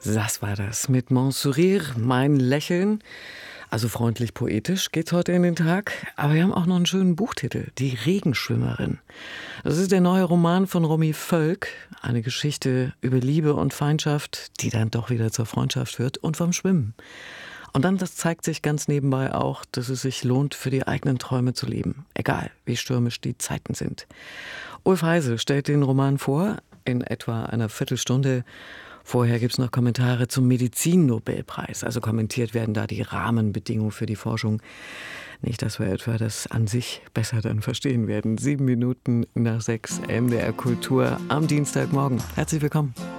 Das war das mit Mon Sourire, mein Lächeln. Also freundlich poetisch geht's heute in den Tag. Aber wir haben auch noch einen schönen Buchtitel, Die Regenschwimmerin. Das ist der neue Roman von Romy Völk. Eine Geschichte über Liebe und Feindschaft, die dann doch wieder zur Freundschaft führt und vom Schwimmen. Und dann, das zeigt sich ganz nebenbei auch, dass es sich lohnt, für die eigenen Träume zu leben. Egal, wie stürmisch die Zeiten sind. Ulf Heise stellt den Roman vor, in etwa einer Viertelstunde. Vorher gibt es noch Kommentare zum Medizin-Nobelpreis. Also kommentiert werden da die Rahmenbedingungen für die Forschung. Nicht, dass wir etwa das an sich besser dann verstehen werden. 7 Minuten nach 6, MDR Kultur am Dienstagmorgen. Herzlich willkommen.